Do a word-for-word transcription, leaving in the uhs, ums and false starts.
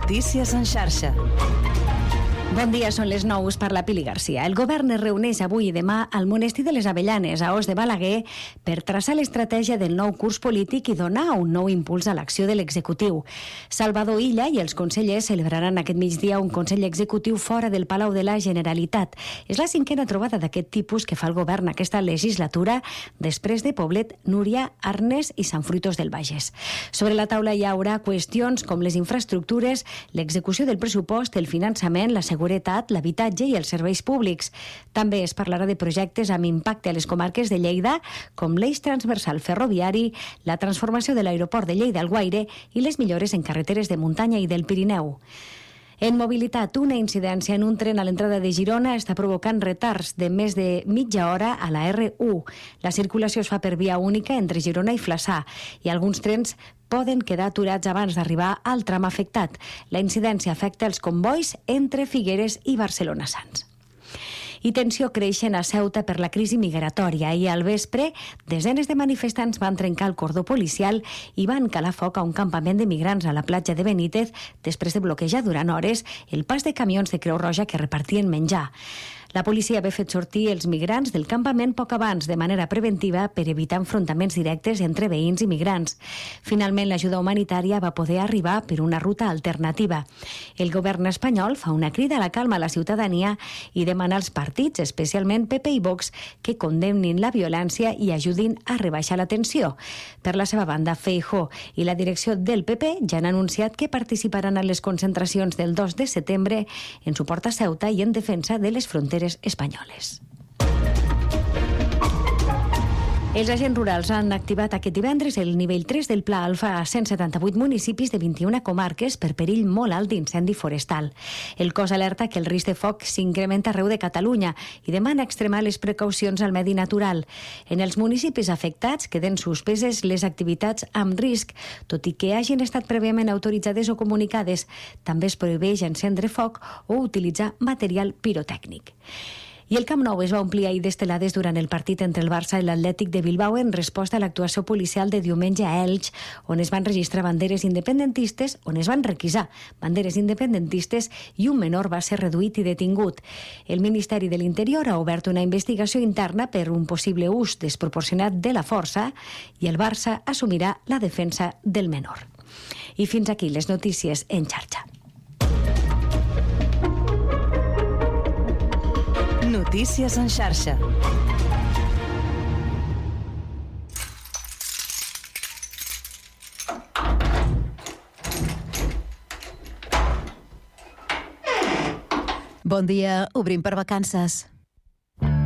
Notícies en xarxa. Bon dia, són les nou, us parla Pili Garcia. El govern es reuneix avui i demà al Monestir de les Avellanes, a Os de Balaguer, per traçar l'estratègia del nou curs polític i donar un nou impuls a l'acció de l'executiu. Salvador Illa i els consellers celebraran aquest migdia un consell executiu fora del Palau de la Generalitat. És la cinquena trobada d'aquest tipus que fa el govern aquesta legislatura, després de Poblet, Núria, Arnes i Sant Fruitós del Bages. Sobre la taula hi haurà qüestions com les infraestructures, l'execució del pressupost, el finançament, la seguretat, l'habitatge i els serveis públics. També es parlarà de projectes amb impacte a les comarques de Lleida, com l'eix transversal ferroviari, la transformació de l'aeroport de Lleida-Alguaire i les millores en carreteres de muntanya i del Pirineu. En mobilitat, una incidència en un tren a l'entrada de Girona està provocant retards de més de mitja hora a la erre u. La circulació es fa per via única entre Girona i Flaçà i alguns trens poden quedar aturats abans d'arribar al tram afectat. La incidència afecta els convois entre Figueres i Barcelona-Sants. I tensió creixent a Ceuta per la crisi migratòria. I al vespre, desenes de manifestants van trencar el cordó policial i van calar foc a un campament de migrants a la platja de Benítez després de bloquejar durant hores el pas de camions de Creu Roja que repartien menjar. La policia havia fet sortir els migrants del campament poc abans, de manera preventiva, per evitar enfrontaments directes entre veïns i migrants. Finalment, l'ajuda humanitària va poder arribar per una ruta alternativa. El govern espanyol fa una crida a la calma a la ciutadania i demana als partits, especialment Pe Pe i Vox, que condemnin la violència i ajudin a rebaixar la tensió. Per la seva banda, Feijóo i la direcció del Pe Pe ja han anunciat que participaran en les concentracions del dos de setembre en suport a Ceuta i en defensa de les fronteres espanyoles. Els agents rurals han activat aquest divendres el nivell tres del Pla Alfa a cent setanta-vuit municipis de vint-i-una comarques per perill molt alt d'incendi forestal. El cos alerta que el risc de foc s'incrementa arreu de Catalunya i demana extremar les precaucions al medi natural. En els municipis afectats queden suspeses les activitats amb risc, tot i que hagin estat prèviament autoritzades o comunicades. També es prohibeix encendre foc o utilitzar material pirotècnic. I el Camp Nou es va omplir ahir d'estelades durant el partit entre el Barça i l'Atlètic de Bilbao en resposta a l'actuació policial de diumenge a Elx, on es van registrar banderes independentistes, on es van requisar banderes independentistes i un menor va ser reduït i detingut. El Ministeri de l'Interior ha obert una investigació interna per un possible ús desproporcionat de la força i el Barça assumirà la defensa del menor. I fins aquí les notícies en xarxa. Notícies en xarxa. Bon dia, obrim per vacances.